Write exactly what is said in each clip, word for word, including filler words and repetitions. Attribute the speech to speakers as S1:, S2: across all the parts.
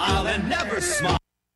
S1: style and never smile.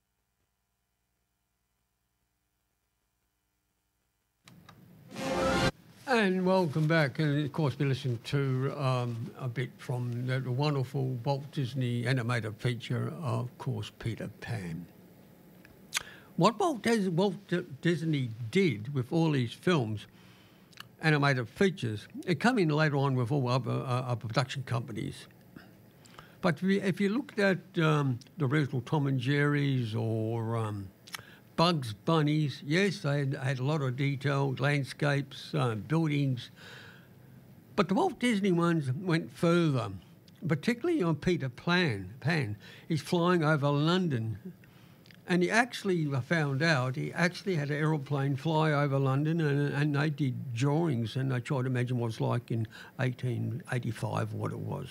S2: And welcome back. And of course, we listened to um, a bit from the, the wonderful Walt Disney animated feature, of course, Peter Pan. What Walt, Dis- Walt Disney did with all these films, animated features, it came in later on with all other, uh, other production companies. But if you, if you looked at um, the original Tom and Jerry's or um, Bugs Bunnies, yes, they had, had a lot of detail, landscapes, uh, buildings. But the Walt Disney ones went further, particularly on Peter Pan. Pan. He's flying over London. And he actually found out, he actually had an aeroplane fly over London, and, and they did drawings, and they tried to imagine what it was like in eighteen eighty-five, what it was.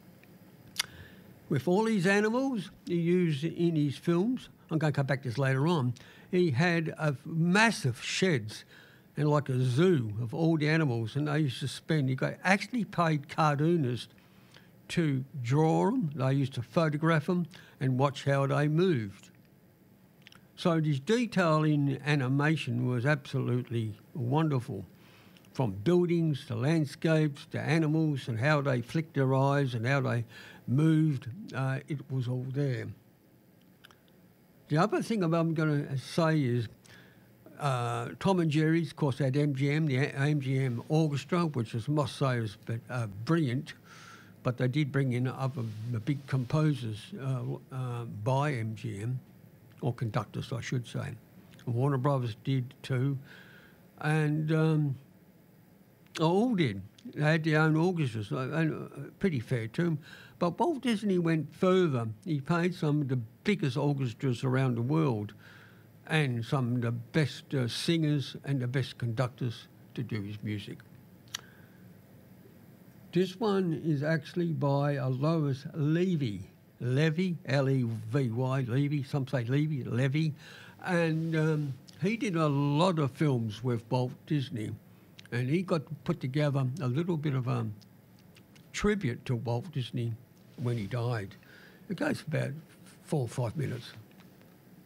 S2: With all these animals he used in his films, I'm going to come back to this later on, he had a massive sheds and like a zoo of all the animals, and they used to spend, he got, actually paid cartoonists to draw them, they used to photograph them and watch how they moved. So this detail in animation was absolutely wonderful, from buildings to landscapes to animals and how they flicked their eyes and how they moved. Uh, it was all there. The other thing I'm going to say is uh, Tom and Jerry's, of course, had M G M, the M G M Orchestra, which I must say was uh, brilliant, but they did bring in other big composers uh, uh, by M G M. Or conductors, I should say. Warner Brothers did too, and um, all did. They had their own orchestras, and pretty fair to them. But Walt Disney went further. He paid some of the biggest orchestras around the world and some of the best uh, singers and the best conductors to do his music. This one is actually by Lois Levy. Levy, L E V Y, Levy, some say Levy, Levy. And um, he did a lot of films with Walt Disney. And he got to put together a little bit of a tribute to Walt Disney when he died. It goes about four or five minutes.